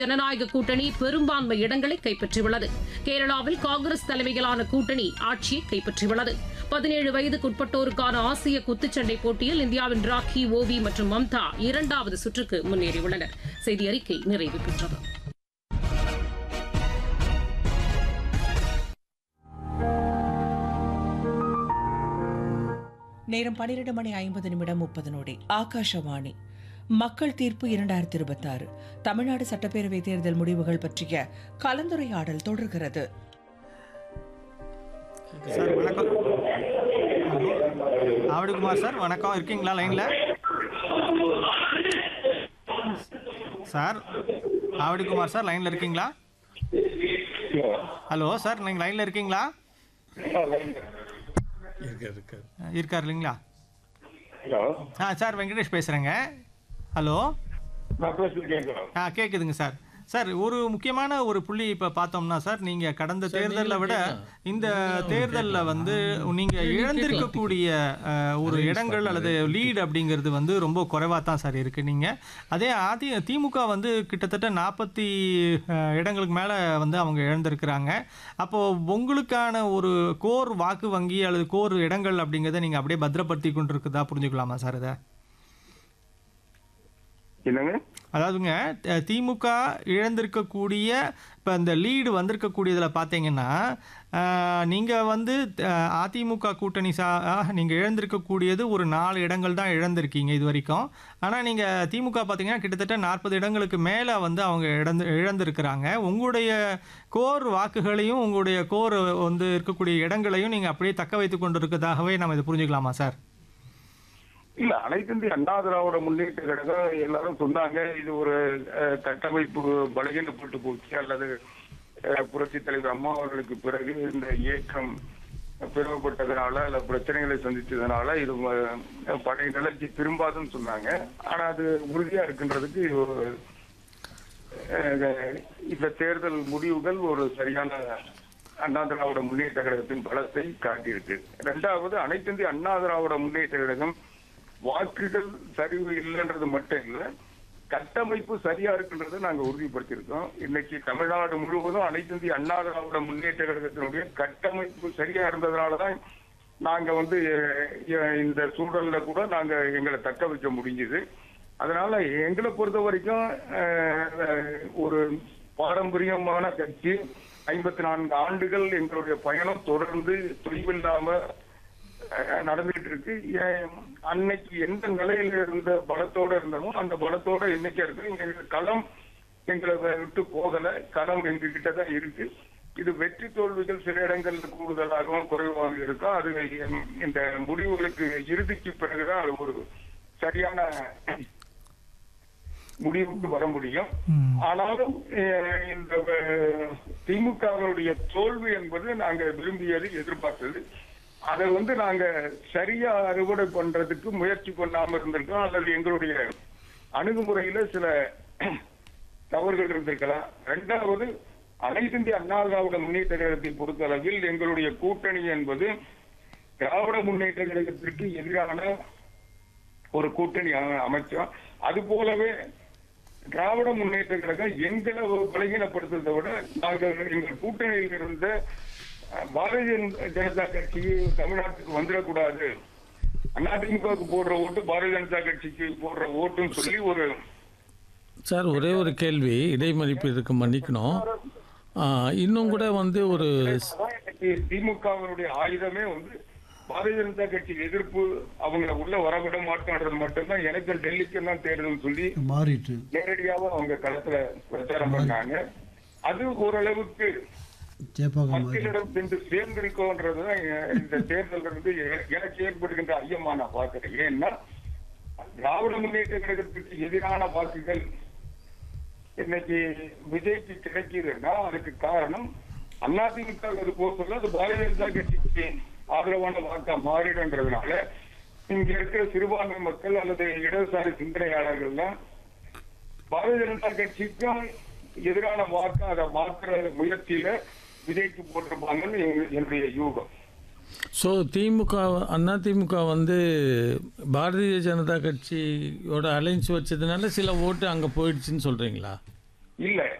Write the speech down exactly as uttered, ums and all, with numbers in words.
ஜனநாயக கூட்டணி பெரும்பான்மை இடங்களை கைப்பற்றியுள்ளது. கேரளாவில் காங்கிரஸ் தலைமையிலான கூட்டணி ஆட்சியை கைப்பற்றியுள்ளது. பதினேழு வயதுக்குட்பட்டோருக்கான ஆசிய குத்துச்சண்டை போட்டியில் இந்தியாவின் ராக்கி, ஓவி மற்றும் மம்தா இரண்டாவது சுற்றுக்கு முன்னேறியுள்ளனர். செய்தி அறிக்கை நிறைவு பெற்றது. நேரம் பனிரெண்டு மணி ஐம்பது நிமிடம் முப்பது நொடி. ஆகாஷவாணி. மக்கள் தீர்ப்பு இரண்டாயிரத்தி இருபத்தி ஆறு தமிழ்நாடு சட்டப்பேரவை தேர்தல் முடிவுகள் பற்றிய கலந்துரையாடல் தொடர்கிறது. சார் வணக்கம். ஆவடிக்குமார் சார் வணக்கம், இருக்கீங்களா லைன்ல? சார் ஆவடிக்குமார் சார் லைன்ல இருக்கீங்களா? ஹலோ சார், நீங்க லைன்ல இருக்கீங்களா? இருக்கார் இல்லைங்களா? ஆ சார், வெங்கடேஷ் பேசுறேங்க. ஹலோ. ஆ கேட்குதுங்க சார். சார், ஒரு முக்கியமான ஒரு புள்ளி இப்போ பார்த்தோம்னா சார், நீங்கள் கடந்த தேர்தலை விட இந்த தேர்தலில் வந்து நீங்கள் இழந்திருக்கக்கூடிய ஒரு இடங்கள் அல்லது லீடு அப்படிங்கிறது வந்து ரொம்ப குறைவாக தான் சார் இருக்குது. நீங்கள் அதே அதி திமுக வந்து கிட்டத்தட்ட நாற்பத்தி இடங்களுக்கு மேலே வந்து அவங்க இழந்திருக்கிறாங்க. அப்போது உங்களுக்கான ஒரு கோர் வாக்கு வங்கி அல்லது கோர் இடங்கள் அப்படிங்கிறத நீங்கள் அப்படியே பத்திரப்படுத்தி கொண்டு இருக்குதா புரிஞ்சுக்கலாமா சார் இதை? என்னங்க? அதாவதுங்க, திமுக இழந்திருக்கக்கூடிய இப்போ இந்த லீடு வந்திருக்கக்கூடியதில் பார்த்தீங்கன்னா, நீங்கள் வந்து அதிமுக கூட்டணி சா நீங்கள் இழந்திருக்கக்கூடியது ஒரு நாலு இடங்கள் தான் இழந்திருக்கீங்க இது வரைக்கும். ஆனால் நீங்கள் திமுக பார்த்தீங்கன்னா கிட்டத்தட்ட நாற்பது இடங்களுக்கு மேலே வந்து அவங்க இழந்து இழந்திருக்கிறாங்க. உங்களுடைய கோர் வாக்குகளையும் உங்களுடைய கோர் வந்து இருக்கக்கூடிய இடங்களையும் நீங்கள் அப்படியே தக்க வைத்து கொண்டு இருக்கிறதாகவே நம்ம இதை புரிஞ்சுக்கலாமா சார்? இல்ல, அனைத்து இந்திய அண்ணா திராவிட முன்னேற்ற கழகம் எல்லாரும் சொன்னாங்க இது ஒரு கட்டமைப்பு பலகீனப்பட்டு போச்சு, அல்லது புரட்சி தலைவர் அம்மா அவர்களுக்கு பிறகு இந்த இயக்கம் பிளவுபட்டதுனால அல்ல பிரச்சனைகளை சந்திச்சதுனால இது பழைய நிலைக்கு திரும்பாதுன்னு சொன்னாங்க. ஆனா அது உறுதியா இருக்கின்றதுக்கு இந்த தேர்தல் முடிவுகள் ஒரு சரியான அண்ணா திராவிட முன்னேற்ற கழகத்தின் பலத்தை காட்டியிருக்கு. இரண்டாவது, அனைத்து இந்திய அண்ணா திராவிட முன்னேற்ற கழகம் வாக்குகள் சரிவு இல்லைன்றது மட்டும் இல்லை, கட்டமைப்பு சரியா இருக்குன்றதை நாங்க உறுதிப்படுத்தியிருக்கோம். இன்னைக்கு தமிழ்நாடு முழுவதும் அனைத்து இந்திய அண்ணா திராவிட முன்னேற்ற கழகத்தினுடைய கட்டமைப்பு சரியா இருந்ததுனாலதான் நாங்க வந்து இந்த சூழல்ல கூட நாங்க எங்களை தக்க வைக்க முடிஞ்சது. அதனால எங்களை பொறுத்த வரைக்கும் ஒரு பாரம்பரியமான கட்சி, ஐம்பத்தி நான்கு ஆண்டுகள் எங்களுடைய பயணம் தொடர்ந்து தொய்வில்லாம நடந்துகிட்டு இருக்கு. அன்னைக்கு எந்த நிலையில இருந்த பலத்தோட இருந்தமோ அந்த பலத்தோட இன்னைக்கு இருக்கு. எங்க களம் எங்களை விட்டு போகல, களம் எங்க கிட்டதான் இருக்கு. இது வெற்றி தோல்விகள் சில இடங்கள்ல கூடுதலாகவும் குறைவாக இருக்கும். அது இந்த முடிவுகளுக்கு இறுதிக்கு பிறகுதான் அது ஒரு சரியான முடிவுக்கு வர முடியும். ஆனாலும் இந்த திமுகவுடைய தோல்வி என்பது நாங்க விரும்பியது, எதிர்பார்த்தது. அதை வந்து நாங்க சரியா அறுவடை பண்றதுக்கு முயற்சி பண்ணாம இருந்திருக்கோம், அல்லது எங்களுடைய அணுகுமுறையில சில தவறுகள் இருந்திருக்கலாம். இரண்டாவது, அனைத்து இந்திய அண்ணா திராவிட முன்னேற்ற கழகத்தை பொறுத்தளவில் எங்களுடைய கூட்டணி என்பது திராவிட முன்னேற்ற கழகத்திற்கு எதிரான ஒரு கூட்டணி அமைச்சோம். அது போலவே திராவிட முன்னேற்ற கழகம் எங்களை பலகீனப்படுத்துவதை விட நாங்கள் எங்கள் கூட்டணியில் இருந்த பாரதிய ஜனதா கட்சி தமிழ்நாட்டுக்கு வந்துடக்கூடாது, அதிமுகவுக்கு போடுற ஓட்டு பாரதிய ஜனதா கட்சிக்கு போடுற ஓட்டுன்னு சொல்லி ஒரு சார் ஒரே ஒரு கேள்வி, இடைமறிப்பு இதுக்கு மன்னிக்கணும். இன்னும் கூட வந்து ஒரு திமுகவினுடைய ஆயுதமே வந்து பாரதிய ஜனதா கட்சி எதிர்ப்பு, அவங்க உள்ள வரவிட மாட்டோன்றது மட்டும்தான். எனக்கு டெல்லிக்கு தான் தேர்தல் சொல்லி மாறிட்டு நேரடியாக அவங்க களத்துல பிரச்சாரம் பண்ணாங்க. அது ஓரளவுக்கு மக்களிடம் சென்று சேர்ந்திருக்கோன்றதுதான் இந்த தேர்தல் இருந்து எனக்கு ஏற்படுகின்ற ஐயமா நான் பார்க்கிறேன். ஏன்னா திராவிட முன்னேற்ற கழகத்திற்கு எதிரான வாக்குகள் இன்னைக்கு விஜய்க்கு கிடைக்குதுன்னா அதுக்கு காரணம் அதிமுக அது போக சொல்ல அது பாரதிய ஜனதா கட்சிக்கு ஆதரவான வாக்கா மாறிடுன்றதுனால இங்க இருக்கிற சிறுபான்மை மக்கள் அல்லது இடதுசாரி சிந்தனையாளர்கள்லாம் பாரதிய ஜனதா கட்சிக்கும் எதிரான வாக்கு அதை மாற்ற முயற்சியில விஜய்க்கு போட்டிருப்பாங்கன்னு என்னுடைய யூகம். ஸோ திமுக அண்ணா திமுக வந்து பாரதிய ஜனதா கட்சியோட அலைன்ஸ் வச்சதுனால சில ஓட்டு அங்கே போயிடுச்சுன்னு சொல்கிறீங்களா? இல்ல